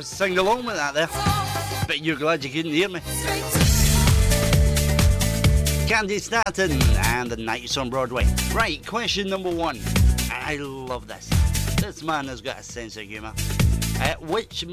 was singing along with that there. But you're glad you couldn't hear me. Candy Staton and The Nights on Broadway. Right, question number one. I love this. This man has got a sense of humour. Which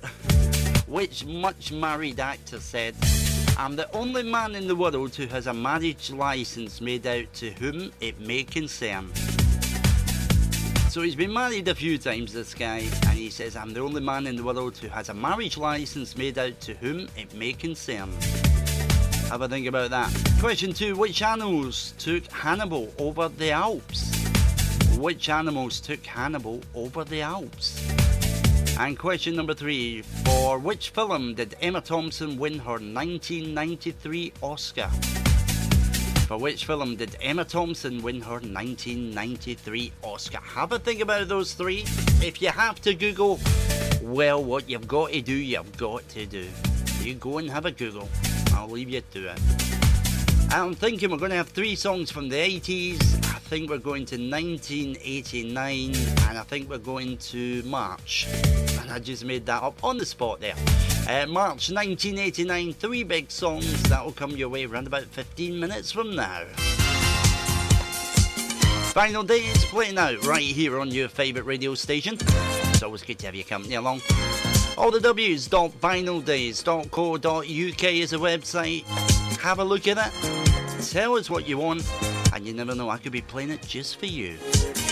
much married actor said, "I'm the only man in the world who has a marriage licence made out to whom it may concern"? So he's been married a few times, this guy, and he says, "I'm the only man in the world who has a marriage licence made out to whom it may concern." Have a think about that. Question two, which animals took Hannibal over the Alps? Which animals took Hannibal over the Alps? And question number three, for which film did Emma Thompson win her 1993 Oscar? For which film did Emma Thompson win her 1993 Oscar? Have a think about those three. If you have to Google, well, what you've got to do, you've got to do. You go and have a Google. I'll leave you to it. I'm thinking we're going to have three songs from the 80s. I think we're going to 1989, and I think we're going to March. And I just made that up on the spot there. March 1989, three big songs. That'll come your way around about 15 minutes from now. Final Days playing out right here on your favourite radio station. It's always good to have your company along. All the W's.finaldays.co.uk is a website. Have a look at it. Tell us what you want, and you never know, I could be playing it just for you.